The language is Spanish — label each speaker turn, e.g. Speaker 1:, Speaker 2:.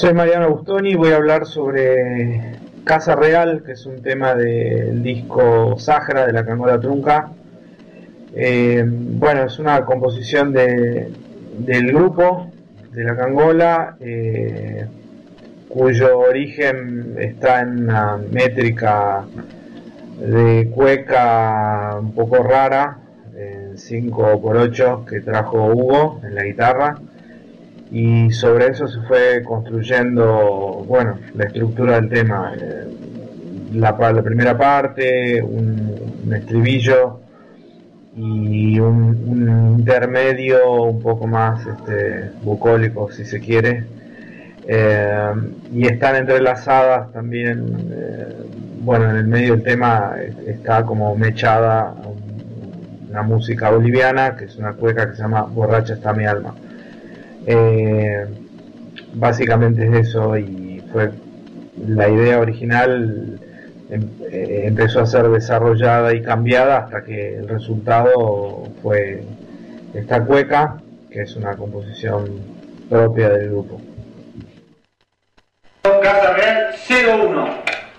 Speaker 1: Soy Mariano Bustoni y voy a hablar sobre Casa Real, que es un tema del disco Sahara de la Cangola Trunca. Bueno, es una composición del grupo de la Cangola, cuyo origen está en una métrica de cueca un poco rara, en 5x8 que trajo Hugo en la guitarra, y sobre eso se fue construyendo, bueno, la estructura del tema. La primera parte, un estribillo y un intermedio un poco más bucólico, si se quiere. Y están entrelazadas también, bueno, en el medio del tema está como mechada una música boliviana, que es una cueca que se llama Borracha está mi alma. Básicamente es eso, y fue la idea original. Empezó a ser desarrollada y cambiada hasta que el resultado fue esta cueca, que es una composición propia del grupo.
Speaker 2: Casa Real 01.